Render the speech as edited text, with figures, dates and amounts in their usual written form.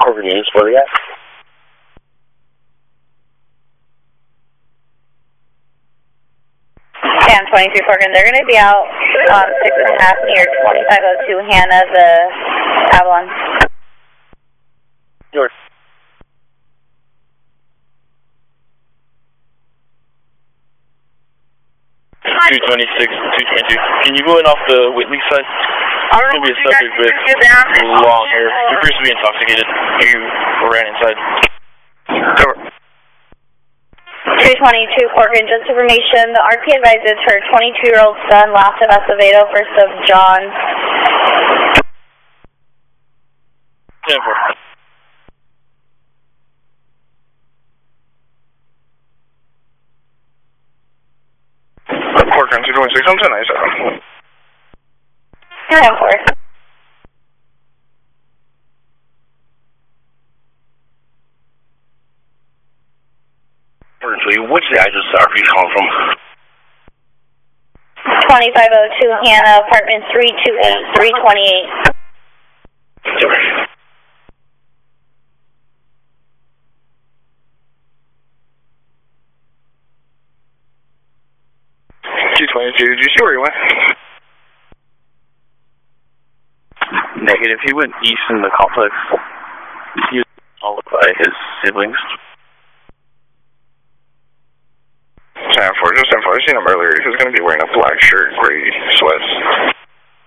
Corporate News, where are we at? Sam 23 Corcoran, they're going to be out 6.5 near 2502 Hannah, the Avalon. Yours. Two 226, 222. Can you go in off the Whitley side? I don't know It's what going to be a subject with long hair. You appears to be intoxicated. You ran inside. Cover. 222 Corcoran, just information. The RP advises her 22-year-old son, last of Acevedo, first of John. 10-4. Corcoran 226, I'm 1097. 10-4. What's the address that RP is calling from? 2502 Hannah, apartment 328, 328. Sorry. 222, did you see where he went? Negative. He went east in the complex. He was followed by his siblings. 10-4, just 10-4. I seen him earlier. He was going to be wearing a black shirt, gray sweats.